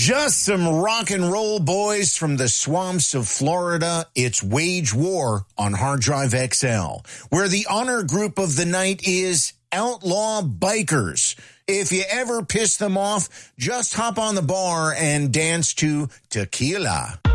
Just some rock and roll boys from the swamps of Florida. It's Wage War on Hard Drive XL, where the honor group of the night is Outlaw Bikers. If you ever piss them off, just hop on the bar and dance to Tequila.